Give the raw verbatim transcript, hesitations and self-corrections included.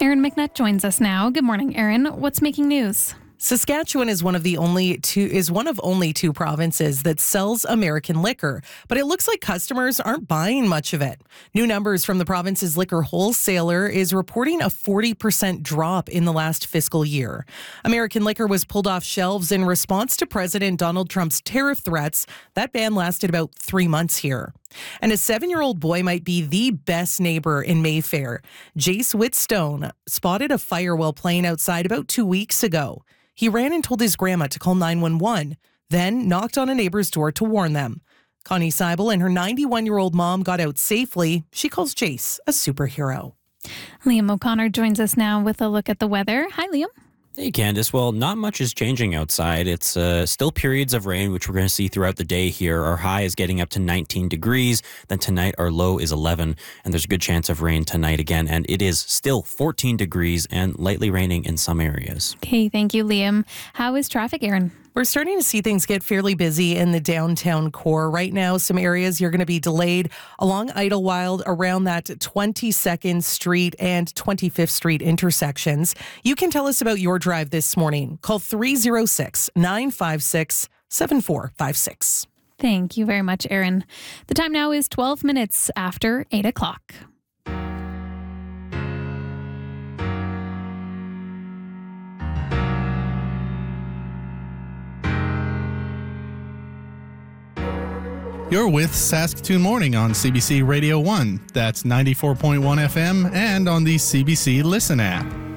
Erin McNutt joins us now. Good morning, Erin. What's making news? Saskatchewan is one of the only two is one of only two provinces that sells American liquor, but it looks like customers aren't buying much of it. New numbers from the province's liquor wholesaler is reporting a forty percent drop in the last fiscal year. American liquor was pulled off shelves in response to President Donald Trump's tariff threats. That ban lasted about three months here. And a seven-year-old boy might be the best neighbor in Mayfair. Jace Whitstone spotted a fire while playing outside about two weeks ago. He ran and told his grandma to call nine one one, then knocked on a neighbor's door to warn them. Connie Seibel and her ninety-one-year-old mom got out safely. She calls Jace a superhero. Liam O'Connor joins us now with a look at the weather. Hi, Liam. Hey, Candice. Well, not much is changing outside. It's uh, still periods of rain, which we're going to see throughout the day here. Our high is getting up to nineteen degrees. Then tonight, our low is eleven, and there's a good chance of rain tonight again. And it is still fourteen degrees and lightly raining in some areas. Okay, thank you, Liam. How is traffic, Erin? We're starting to see things get fairly busy in the downtown core. Right now, some areas you're going to be delayed along Idlewild around that twenty-second Street and twenty-fifth Street intersections. You can tell us about your drive this morning. Call three oh six, nine five six, seven four five six. Thank you very much, Erin. The time now is twelve minutes after eight o'clock. You're with Saskatoon Morning on C B C Radio one. That's ninety-four point one F M and on the C B C Listen app.